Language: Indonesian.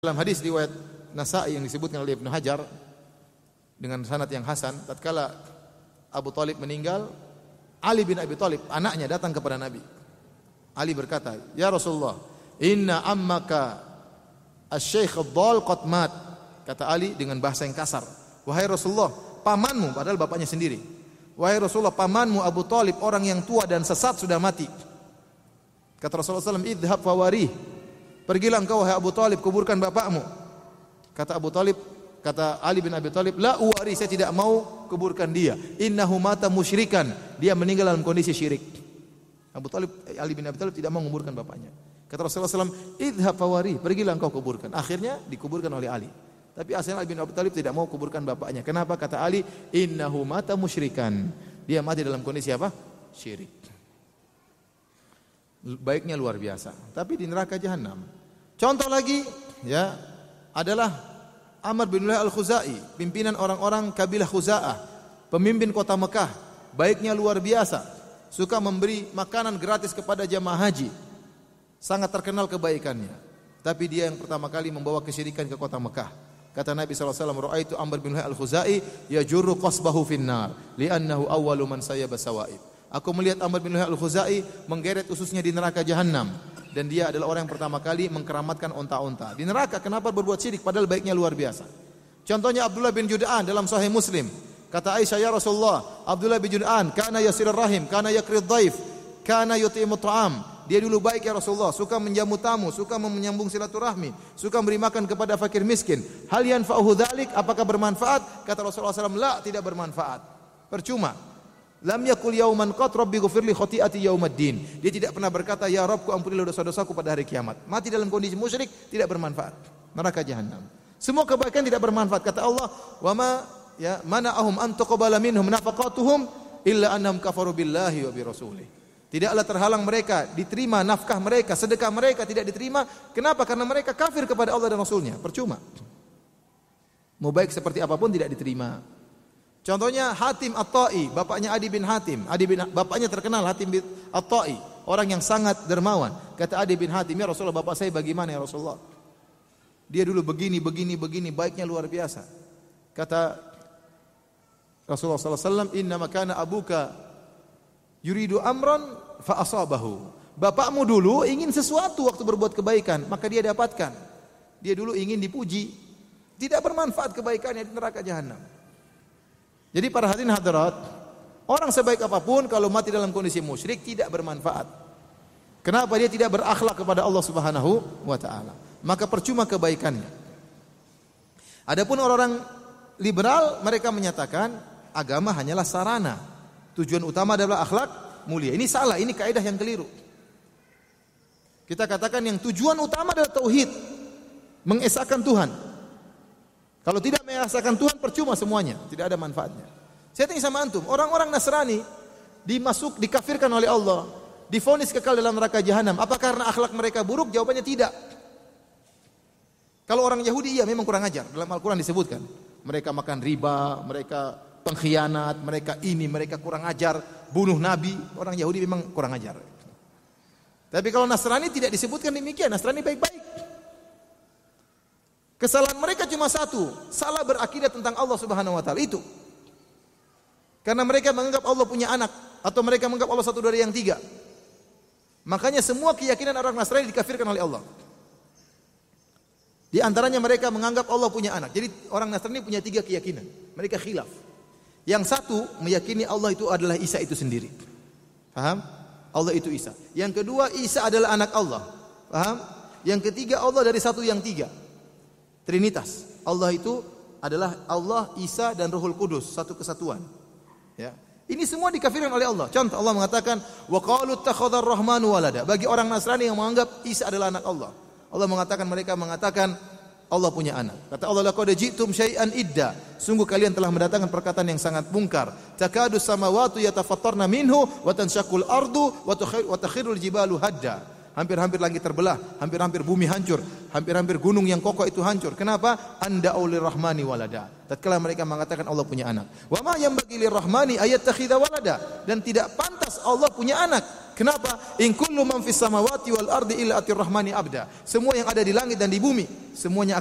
Dalam hadis riwayat Nasa'i yang disebutkan oleh Ibnu Hajar dengan sanad yang hasan, tatkala Abu Thalib meninggal, Ali bin Abi Thalib anaknya datang kepada Nabi. Ali berkata, "Ya Rasulullah, inna ammaka asy-syaikh ad-dhal qad mat." Kata Ali dengan bahasa yang kasar, "Wahai Rasulullah, pamanmu," padahal bapaknya sendiri. "Wahai Rasulullah, pamanmu Abu Thalib orang yang tua dan sesat sudah mati." Kata Rasulullah SAW, "Idhhab fawarih." Pergilah engkau wahai Abu Thalib, kuburkan bapakmu. Kata Abu Thalib, kata Ali bin Abi Thalib, "La uwari, saya tidak mau kuburkan dia. Innahu mata musyrikan." Dia meninggal dalam kondisi syirik. Ali bin Abi Thalib tidak mau menguburkan bapaknya. Kata Rasulullah SAW, "Idhhab fawari, pergilah engkau kuburkan." Akhirnya dikuburkan oleh Ali. Tapi asalnya Ali bin Abi Thalib tidak mau kuburkan bapaknya. Kenapa? Kata Ali, "Innahu mata musyrikan." Dia mati dalam kondisi apa? Syirik. Baiknya luar biasa. Tapi di neraka jahanam. Contoh lagi ya adalah Amr bin Luhai al-Khuzai, pimpinan orang-orang kabilah Khuza'ah, pemimpin kota Mekah. Baiknya luar biasa, suka memberi makanan gratis kepada jamaah haji. Sangat terkenal kebaikannya. Tapi dia yang pertama kali membawa kesyirikan ke kota Mekah. Kata Nabi SAW, "Ra'aitu Amr bin Luhai al-Khuzai yajurru qasbahu finnar li'annahu awwalu man sayyaba sawaib." Aku melihat Amr bin Luhai al-Khuzai menggeret ususnya di neraka jahanam, dan dia adalah orang yang pertama kali mengkeramatkan onta-onta di neraka. Kenapa berbuat syirik padahal baiknya luar biasa? Contohnya Abdullah bin Jud'an dalam Sahih Muslim. Kata Aisyah, "Ya Rasulullah, Abdullah bin Jud'an kana yasirur rahim, kana yaqrid dhaif, kana yut'imu ta'am." Dia dulu baik ya Rasulullah, suka menjamu tamu, suka menyambung silaturahmi, suka memberi makan kepada fakir miskin. Hal yanfa'uhu dzalik, apakah bermanfaat? Kata Rasulullah SAW, "La, tidak bermanfaat. Percuma. Lam yakul yauman qat rabbi ghfirli khati'ati yaumaddin." Dia tidak pernah berkata, "Ya Rabbku, ampunilah dosa-dosaku pada hari kiamat." Mati dalam kondisi musyrik, tidak bermanfaat. Neraka jahanam. Semua kebaikan tidak bermanfaat. Kata Allah, "Wa ma ya mana'ahum an tuqbala minhum nafaqatuhum illa annahum kafaru billahi wa bi rasulih." Tidaklah terhalang mereka diterima nafkah mereka, sedekah mereka tidak diterima. Kenapa? Karena mereka kafir kepada Allah dan Rasulnya. Percuma. Mau baik seperti apapun tidak diterima. Contohnya Hatim At-Ta'i, bapaknya Adi bin Hatim. Bapaknya terkenal Hatim bin At-Ta'i, orang yang sangat dermawan. Kata Adi bin Hatim, "Ya Rasulullah, bapak saya bagaimana ya Rasulullah? Dia dulu begini, baiknya luar biasa." Kata Rasulullah SAW, "Inna makana abuka yuridu amran fa asabahu." Bapakmu dulu ingin sesuatu waktu berbuat kebaikan, maka dia dapatkan. Dia dulu ingin dipuji, tidak bermanfaat kebaikannya di neraka jahanam. Jadi para hadirin hadirat, orang sebaik apapun kalau mati dalam kondisi musyrik tidak bermanfaat. Kenapa? Dia tidak berakhlak kepada Allah Subhanahu wa taala. Maka percuma kebaikannya. Adapun orang-orang liberal, mereka menyatakan agama hanyalah sarana. Tujuan utama adalah akhlak mulia. Ini salah, ini kaidah yang keliru. Kita katakan yang tujuan utama adalah tauhid, mengesahkan Tuhan. Kalau tidak mengesahkan Tuhan, percuma semuanya, tidak ada manfaatnya. Saya tanya sama antum, orang-orang Nasrani dikafirkan oleh Allah, divonis kekal dalam neraka jahanam. Apa karena akhlak mereka buruk? Jawabannya tidak. Kalau orang Yahudi, iya memang kurang ajar. Dalam Al-Quran disebutkan, mereka makan riba, mereka pengkhianat, mereka kurang ajar, bunuh Nabi. Orang Yahudi memang kurang ajar. Tapi kalau Nasrani tidak disebutkan demikian, Nasrani baik-baik. Kesalahan mereka cuma satu, salah berakidah tentang Allah Subhanahu wa taala itu. Karena mereka menganggap Allah punya anak, atau mereka menganggap Allah satu dari yang tiga. Makanya semua keyakinan orang Nasrani dikafirkan oleh Allah. Di antaranya mereka menganggap Allah punya anak. Jadi orang Nasrani punya tiga keyakinan. Mereka khilaf. Yang satu meyakini Allah itu adalah Isa itu sendiri. Paham? Allah itu Isa. Yang kedua, Isa adalah anak Allah. Paham? Yang ketiga, Allah dari satu yang tiga. Trinitas. Allah itu adalah Allah, Isa dan Ruhul Kudus, satu kesatuan. Ya. Ini semua dikafirkan oleh Allah. Contoh, Allah mengatakan, "Wa qalu ittakhadhar rahmanu walada." Bagi orang Nasrani yang menganggap Isa adalah anak Allah, Allah mengatakan, mereka mengatakan Allah punya anak. Kata Allah, "Laqad ji'tum syai'an idda." Sungguh kalian telah mendatangkan perkataan yang sangat mungkar. "Takadu samawati yatafattarna minhu wa tanshaqqul ardu wa takhirul jibalu hadda." Hampir-hampir langit terbelah, hampir-hampir bumi hancur, hampir-hampir gunung yang kokoh itu hancur. Kenapa? "Anda aulir rahmani walada." Tatkala mereka mengatakan Allah punya anak. "Wa ma yanbaghi lirrahmani ayattakhidha walada." Dan tidak pantas Allah punya anak. Kenapa? In kullu man fis samawati wal ardi illa atir rahmani abda. Semua yang ada di langit dan di bumi, semuanya